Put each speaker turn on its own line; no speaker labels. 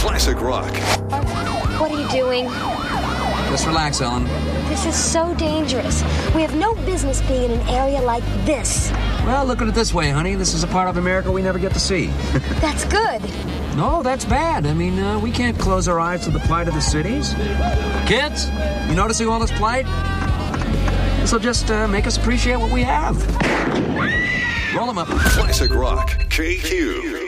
Classic Rock.
What are you doing?
Just relax, Ellen.
This is so dangerous. We have no business being in an area like this.
Well, look at it this way, honey. This is a part of America we never get to see.
That's good.
No, that's bad. I mean, we can't close our eyes to the plight of the cities. Kids, you noticing all this plight? This'll just make us appreciate what we have. Roll them up.
Classic Rock. KQ.